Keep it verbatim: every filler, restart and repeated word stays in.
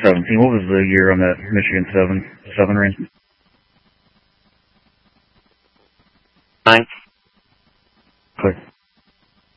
seventeen. What was the year on that Michigan seven seven range? Nine. Click.